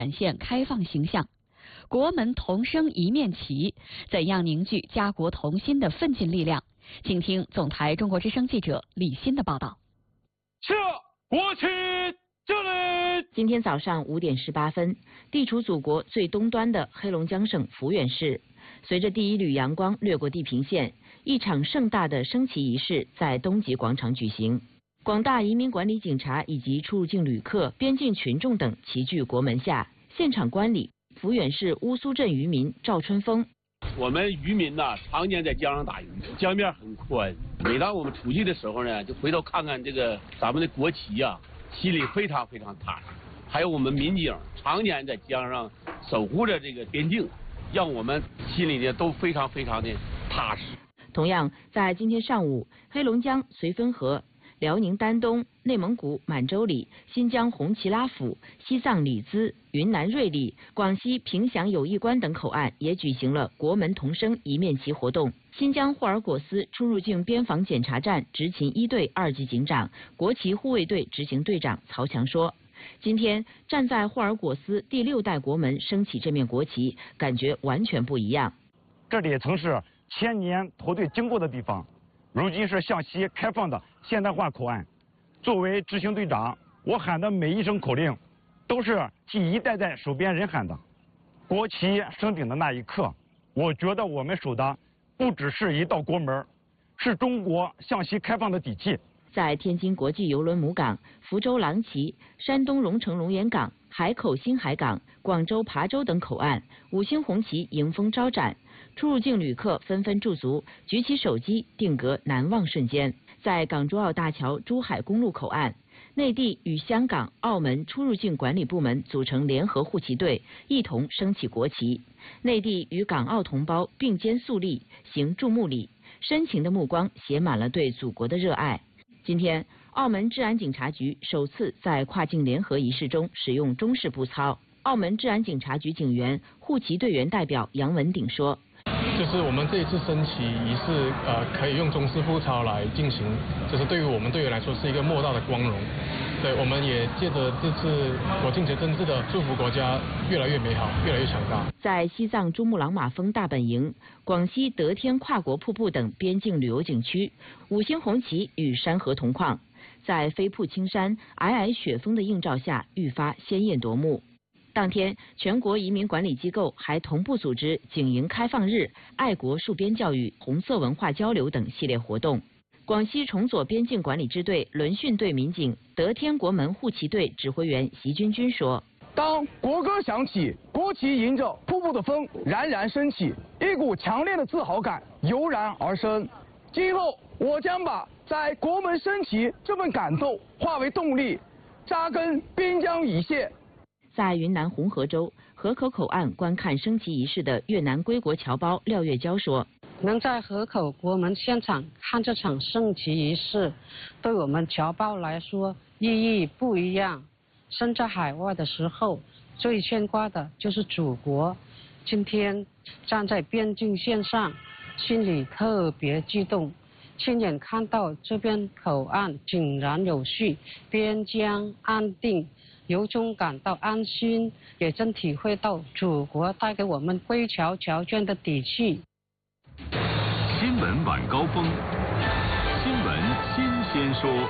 展现开放形象。国门同声一面旗，怎样凝聚家国同心的奋进力量？请听总台中国之声记者李欣的报道。 是国旗敬礼。 今天早上5点18分，地处祖国最东端的黑龙江省抚远市，随着第一缕阳光掠过地平线，一场盛大的升旗仪式在东极广场举行。广大移民管理警察以及出入境旅客、边境群众等齐聚国门下。现场观礼，抚远市乌苏镇渔民赵春峰。 我们渔民呢，常年在江上打鱼，江面很宽。每当我们出去的时候呢，就回头看看这个咱们的国旗呀，心里非常非常踏实。还有我们民警常年在江上守护着这个边境，让我们心里呢都非常非常的踏实。 同样，在今天上午，黑龙江绥芬河、辽宁丹东、内蒙古满洲里、新疆红旗拉府、西藏里兹、云南瑞丽、广西平祥友谊关等口岸也举行了国门同声一面旗活动。新疆霍尔果斯出入境边防检查站执勤1队2级警长、国旗护卫队执行队长曹强说：“今天站在霍尔果斯第6代国门升起这面国旗，感觉完全不一样。 这里曾是千年驼队经过的地方。”如今是向西开放的现代化口岸。作为执行队长，我喊的每一声口令，都是替一代代守边人喊的。国旗升顶的那一刻，我觉得我们守的不只是一道国门，是中国向西开放的底气。 在天津国际邮轮母港、福州郎旗、山东荣成龙岩港、海口新海港、广州琶洲等口岸，5星红旗迎风招展。出入境旅客纷纷驻足，举起手机定格难忘瞬间。在港珠澳大桥珠海公路口岸，内地与香港、澳门出入境管理部门组成联合护旗队，一同升起国旗。内地与港澳同胞并肩肃立，行注目礼，深情的目光写满了对祖国的热爱。今天，澳门治安警察局首次在跨境联合仪式中使用中式步操。澳门治安警察局警员、护旗队员代表杨文鼎说：“ 就是我们这一次升旗仪式，可以用中式步操来进行，就是对于我们队员来说是一个莫大的光荣。对，我们也借着这次国庆节真挚的祝福国家越来越美好，越来越强大。” 在西藏珠穆朗玛峰大本营、广西德天跨国瀑布等边境旅游景区，5星红旗与山河同框，在飞瀑青山、皑皑雪峰的映照下愈发鲜艳夺目。当天，全国移民管理机构还同步组织警营开放日、爱国戍边教育、红色文化交流等系列活动。广西崇左边境管理支队轮训队民警、德天国门护旗队指挥员习军军说：“ 当国歌响起，国旗迎着瀑布的风冉冉升起，一股强烈的自豪感油然而生。今后我将把在国门升旗这份感动化为动力，扎根边疆一线。” 在云南红河州河口口岸观看升旗仪式的越南归国侨胞廖月娇说：“ 能在河口国门现场看这场升旗仪式，对我们侨胞来说意义不一样。身在海外的时候，最牵挂的就是祖国。今天站在边境线上，心里特别激动。亲眼看到这边口岸井然有序，边疆安定，由衷感到安心，也真体会到祖国带给我们归侨侨眷的底气。” 新闻晚高峰，新闻新鲜说。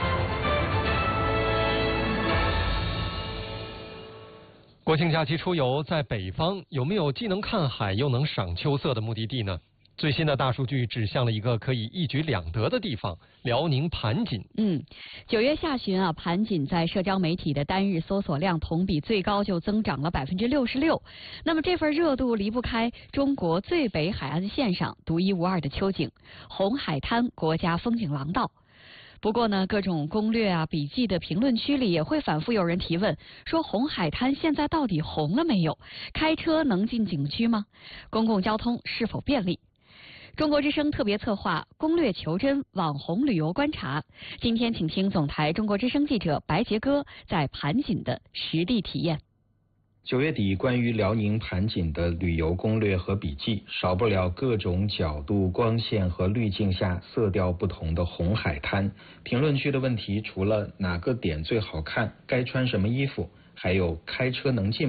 国庆假期出游，在北方有没有既能看海又能赏秋色的目的地呢？最新的大数据指向了一个可以一举两得的地方——辽宁盘锦。 9月下旬啊，盘锦在社交媒体的单日搜索量同比最高就增长了66%。那么这份热度离不开中国最北海岸线上独一无二的秋景——红海滩国家风景廊道。不过呢，各种攻略啊、笔记的评论区里也会反复有人提问，说红海滩现在到底红了没有？开车能进景区吗？公共交通是否便利？中国之声特别策划攻略求真网红旅游观察，今天请听总台中国之声记者白杰哥在盘锦的实地体验。 9月底，关于辽宁盘锦的旅游攻略和笔记，少不了各种角度、光线和滤镜下色调不同的红海滩。评论区的问题除了哪个点最好看、该穿什么衣服，还有开车能进吗？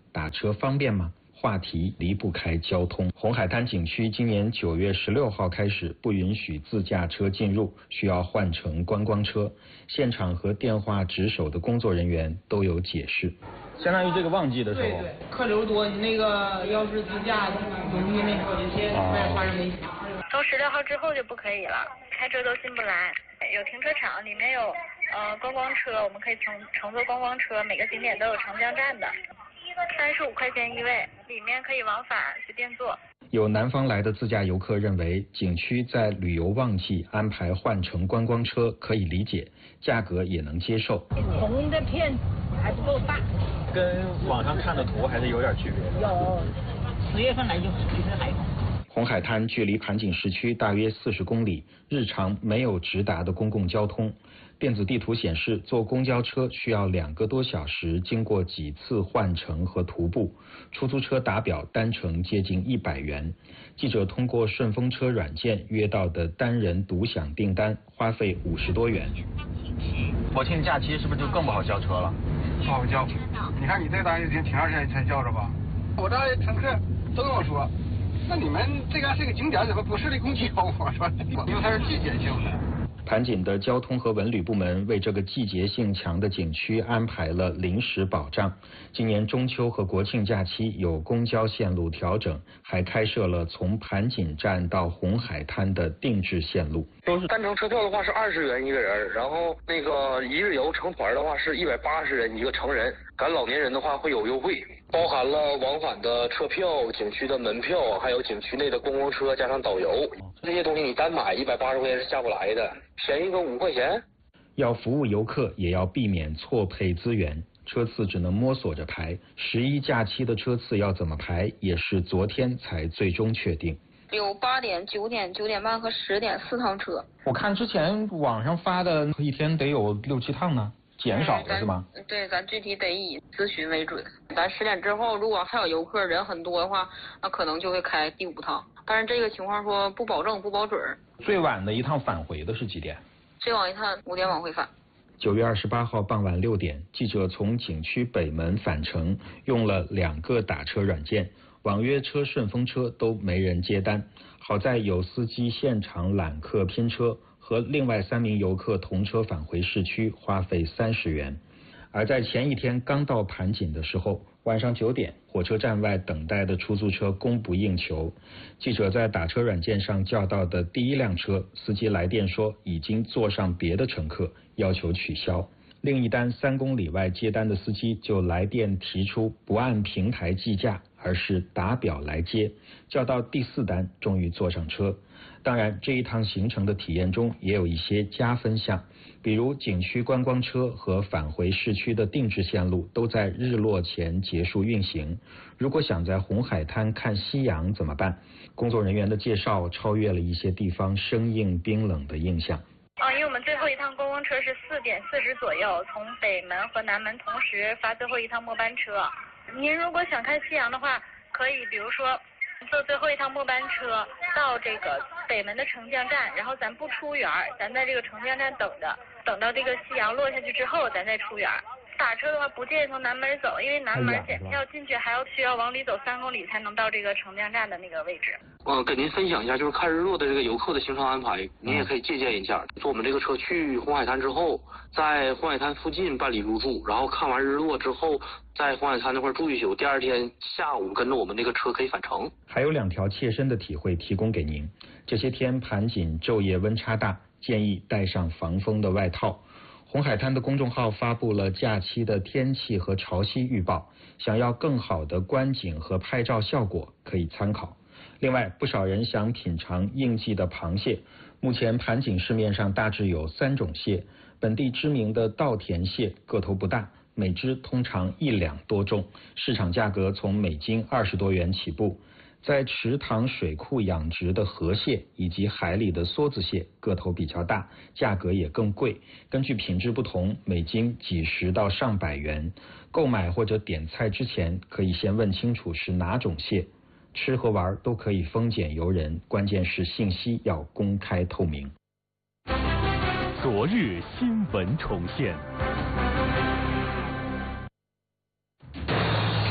打车方便吗？话题离不开交通。红海滩景区今年9月16号开始不允许自驾车进入，需要换乘观光车。现场和电话值守的工作人员都有解释。 相当于这个旺季的时候， 对，客流多，你那个要是自驾容易那个有些发生危险。 从16号之后就不可以了，开车都进不来。有停车场，里面有观光车，我们可以乘坐观光车，每个景点都有长江站的。35块钱一位，里面可以往返随便坐。 有南方来的自驾游客认为，景区在旅游旺季安排换乘观光车可以理解，价格也能接受。 红的片还不够大， 跟网上看的图还是有点区别。 有，10月份来就其实还好。 红海滩距离盘锦市区大约40公里，日常没有直达的公共交通。电子地图显示，坐公交车需要2个多小时，经过几次换乘和徒步。出租车打表单程接近100元。记者通过顺风车软件约到的单人独享订单，花费50多元。 国庆假期是不是就更不好叫车了？ 不好叫。你看你这单已经挺长时间才叫着吧？我这乘客都跟我说，那你们这个是个景点，怎么不设立公交？我说，因为它是季节性的。 盘锦的交通和文旅部门为这个季节性强的景区安排了临时保障。今年中秋和国庆假期有公交线路调整，还开设了从盘锦站到红海滩的定制线路。 都是单程车票的话是20元一个人，然后那个一日游成团的话是180元一个成人，赶老年人的话会有优惠，包含了往返的车票、景区的门票，还有景区内的观光车加上导游。这些东西你单买180块钱是下不来的，便宜个5块钱。 要服务游客，也要避免错配资源，车次只能摸索着排。11假期的车次要怎么排，也是昨天才最终确定。 有8点、9点、9点半和10点4趟车。 我看之前网上发的一天得有6、7趟呢，减少的是吗？ 对，咱具体得以咨询为准。咱10点之后，如果还有游客人很多的话，那可能就会开第5趟。但是这个情况说不保证不保准。 最晚的一趟返回的是几点？ 最晚一趟5点往回返。 9月28号傍晚6点，记者从景区北门返程，用了2个打车软件，网约车、顺风车都没人接单。好在有司机现场揽客拼车，和另外3名游客同车返回市区，花费30元。而在前一天刚到盘锦的时候，晚上9点，火车站外等待的出租车供不应求。记者在打车软件上叫到的第1辆车，司机来电说已经坐上别的乘客，要求取消。另一单3公里外接单的司机就来电提出不按平台计价，而是打表来接。叫到第4单，终于坐上车。当然，这一趟行程的体验中也有一些加分项，比如景区观光车和返回市区的定制线路都在日落前结束运行。如果想在红海滩看夕阳怎么办？工作人员的介绍超越了一些地方生硬冰冷的印象。 因为我们最后一趟观光车是4点40左右，从北门和南门同时发最后一趟末班车。您如果想看夕阳的话，可以比如说坐最后一趟末班车到这个北门的城江站，然后咱不出园，咱在这个城江站等着，等到这个夕阳落下去之后咱再出园。打车的话不建议从南门走，因为南门检票进去还需要往里走3公里才能到这个城江站的那个位置。 跟您分享一下就是看日落的这个游客的行程安排，您也可以借鉴一下。坐我们这个车去红海滩之后，在红海滩附近办理入住，然后看完日落之后，在红海滩那块住一宿，第2天下午跟着我们这个车可以返程。 还有2条切身的体会提供给您。这些天盘锦昼夜温差大，建议带上防风的外套。红海滩的公众号发布了假期的天气和潮汐预报，想要更好的观景和拍照效果可以参考。另外，不少人想品尝应季的螃蟹。目前盘锦市面上大致有3种蟹，本地知名的稻田蟹个头不大，每只通常1两多重，市场价格从每斤20多元起步。在池塘水库养殖的河蟹以及海里的梭子蟹个头比较大，价格也更贵，根据品质不同，每斤几十到上百元。购买或者点菜之前，可以先问清楚是哪种蟹。吃和玩都可以丰俭由人，关键是信息要公开透明。 昨日新闻重现，新闻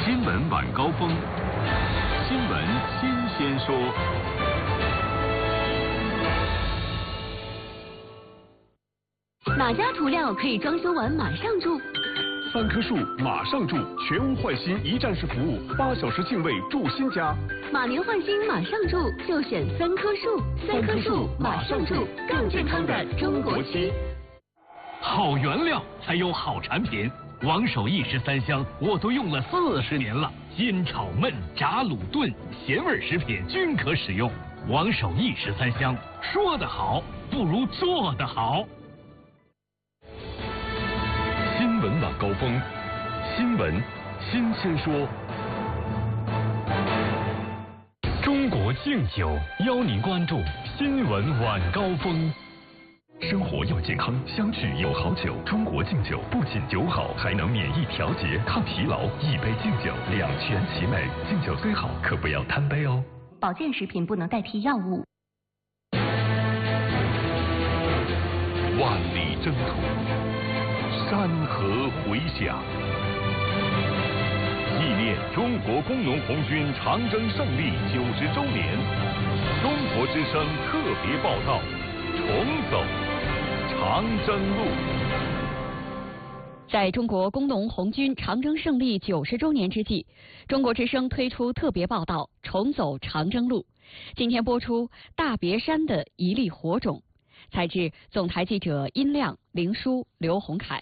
闻晚高峰，新闻新鲜说。 哪家涂料可以装修完马上住 ？3棵树马上住，全屋换新一站式服务，8小时净位住新家。 马年换新马上住，就选3棵树，3棵树马上住，更健康的中国漆。 好原料才有好产品。王守义13香我都用了40年了，煎炒焖炸卤炖咸味食品均可使用。王守义13香，说得好不如做得好。 新闻晚高峰，新闻新鲜说。中国敬酒邀您关注新闻晚高峰。生活要健康，相聚有好酒。中国敬酒不仅酒好，还能免疫调节、抗疲劳。一杯敬酒，两全其美。敬酒虽好，可不要贪杯哦。 保健食品不能代替药物。 万里征途，山河回响，纪念中国工农红军长征胜利90周年，中国之声特别报道：重走长征路。 在中国工农红军长征胜利90周年之际，中国之声推出特别报道《重走长征路》。今天播出大别山的一粒火种，采自总台记者殷亮、林舒、刘洪凯。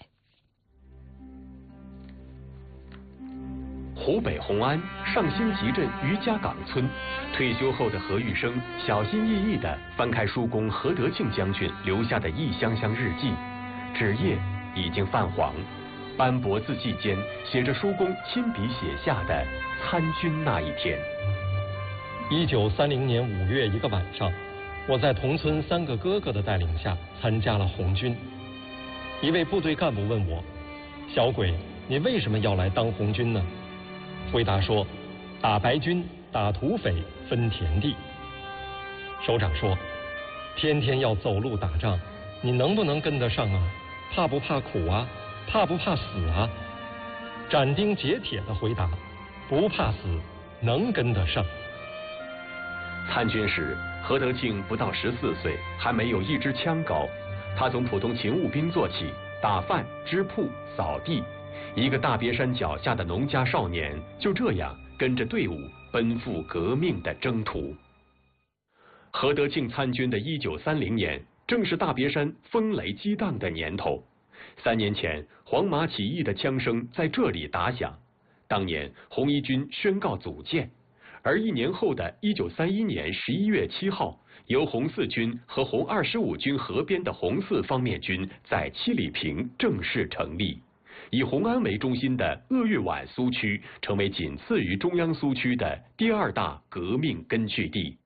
湖北红安上新集镇余家岗村，退休后的何玉生小心翼翼地翻开叔公何德庆将军留下的一箱箱日记，纸页已经泛黄，斑驳字迹间写着叔公亲笔写下的参军那一天。 1930年5月一个晚上，我在同村3个哥哥的带领下参加了红军。一位部队干部问我：“小鬼，你为什么要来当红军呢？”回答说：“打白军，打土匪，分田地。”首长说：“天天要走路打仗，你能不能跟得上啊？怕不怕苦啊？怕不怕死啊？”斩钉截铁地回答：“不怕死，能跟得上。” 参军时，何德庆不到14岁，还没有一支枪高。他从普通勤务兵做起，打饭、织铺、扫地。一个大别山脚下的农家少年，就这样跟着队伍奔赴革命的征途。何德庆参军的1930年，正是大别山风雷激荡的年头。3年前，黄麻起义的枪声在这里打响。当年，红一军宣告组建，而1年后的1931年11月7号，由红四军和红25军合编的红四方面军在七里坪正式成立。以红安为中心的鄂豫皖苏区成为仅次于中央苏区的第2大革命根据地。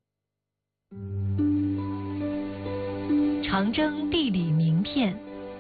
长征地理名片。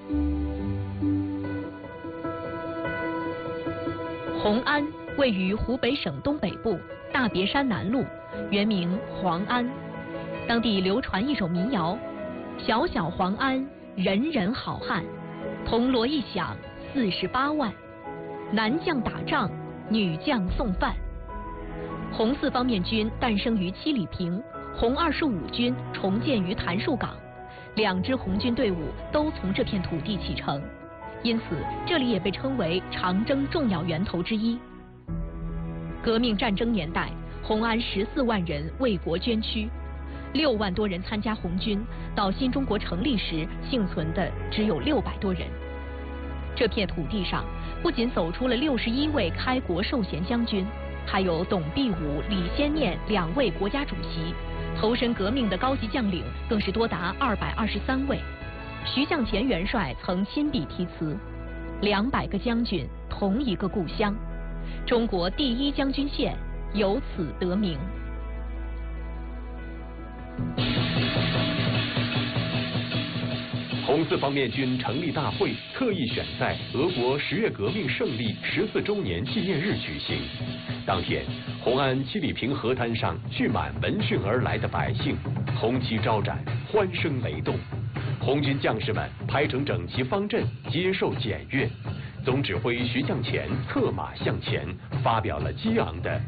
红安位于湖北省东北部大别山南麓，原名黄安。当地流传一首民谣：“小小黄安，人人好汉，铜锣一响48万，男将打仗，女将送饭。”红四方面军诞生于七里坪，红25军重建于谭树岗，2支红军队伍都从这片土地启程，因此这里也被称为长征重要源头之一。革命战争年代，红安14万人为国捐躯，6万多人参加红军，到新中国成立时幸存的只有600多人。这片土地上不仅走出了61位开国授衔将军，还有董必武、李先念2位国家主席，投身革命的高级将领更是多达223位。徐向前元帅曾亲笔题词：“200个将军，同一个故乡，中国第1将军县由此得名。” 红四方面军成立大会特意选在俄国10月革命胜利14周年纪念日举行。当天，红安七里坪河滩上聚满闻讯而来的百姓，红旗招展，欢声雷动。红军将士们排成整齐方阵，接受检阅。 总指挥徐向前策马向前，发表了激昂的